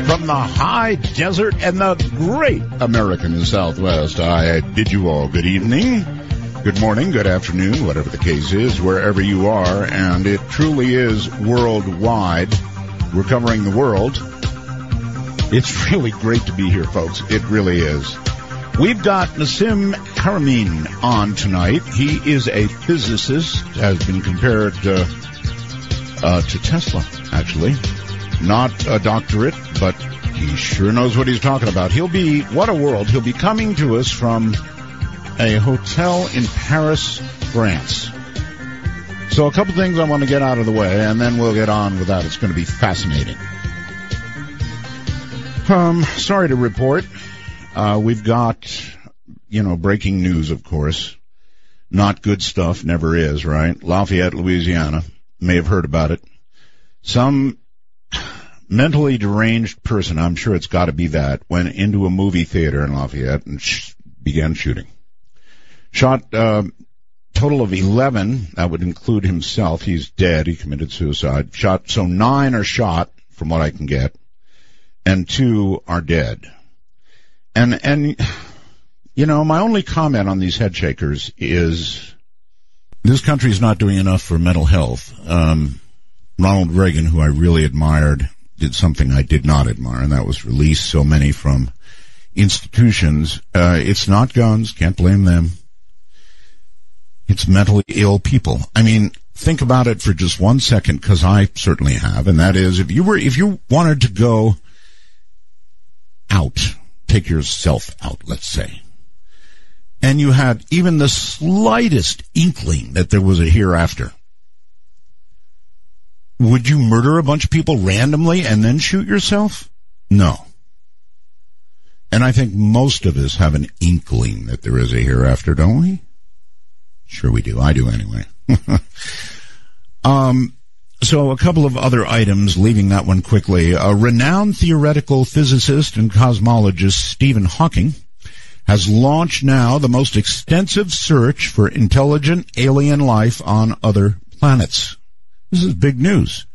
from the high desert and the great American Southwest. I bid you all good evening, good morning, good afternoon, whatever the case is, wherever you are, and it truly is worldwide. We're covering the world. It's really great to be here, folks. It really is. We've got Nassim Haramein on tonight. He is a physicist, has been compared to Tesla, actually. Not a doctorate, but he sure knows what he's talking about. What a world. He'll be coming to us from a hotel in Paris, France. So a couple things I want to get out of the way, and then we'll get on with that. It's going to be fascinating. Sorry to report. We've got, breaking news, of course. Not good stuff, never is, right? Lafayette, Louisiana. May have heard about it. Some mentally deranged person, I'm sure it's got to be that, went into a movie theater in Lafayette and began shooting. Shot total of 11. That would include himself. He's dead. He committed suicide. So 9 are shot, from what I can get, and 2 are dead. And my only comment on these head shakers is this country's not doing enough for mental health. Ronald Reagan, who I really admired, did something I did not admire, and that was release so many from institutions. It's not guns, can't blame them. It's mentally ill people. I mean, think about it for just 1 second, because I certainly have, and that is, if you wanted to go out, take yourself out, let's say, and you had even the slightest inkling that there was a hereafter, would you murder a bunch of people randomly and then shoot yourself? No. And I think most of us have an inkling that there is a hereafter, don't we? Sure we do. I do anyway. So a couple of other items, leaving that one quickly. A renowned theoretical physicist and cosmologist, Stephen Hawking, has launched now the most extensive search for intelligent alien life on other planets. This is big news.